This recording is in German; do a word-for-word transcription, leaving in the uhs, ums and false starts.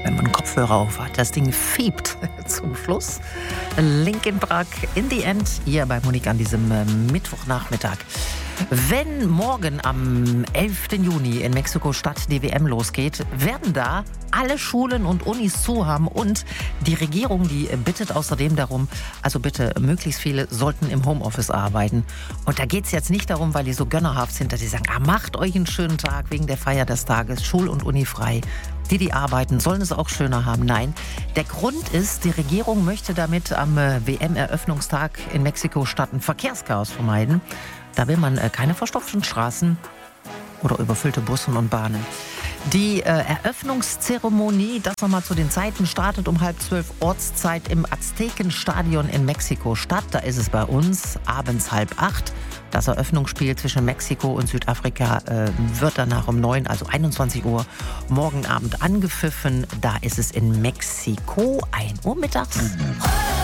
wenn man einen Kopfhörer auf hat. Das Ding fiebt zum Schluss. Linkin Park in the End hier bei Monique an diesem äh, Mittwochnachmittag. Wenn morgen am elften Juni in Mexiko-Stadt die W M losgeht, werden da alle Schulen und Unis zu haben und die Regierung, die bittet außerdem darum, also bitte möglichst viele sollten im Homeoffice arbeiten. Und da geht es jetzt nicht darum, weil die so gönnerhaft sind, dass sie sagen, ah, macht euch einen schönen Tag wegen der Feier des Tages, Schul- und Uni frei. Die, die arbeiten, sollen es auch schöner haben. Nein, der Grund ist, die Regierung möchte damit am W M-Eröffnungstag in Mexiko-Stadt ein Verkehrschaos vermeiden. Da will man äh, keine verstopften Straßen oder überfüllte Bussen und Bahnen. Die äh, Eröffnungszeremonie, das nochmal zu den Zeiten, startet um halb zwölf Ortszeit im Aztekenstadion in Mexiko-Stadt. Da ist es bei uns abends halb acht. Das Eröffnungsspiel zwischen Mexiko und Südafrika äh, wird danach um neun, also einundzwanzig Uhr, morgen Abend angepfiffen. Da ist es in Mexiko ein Uhr mittags.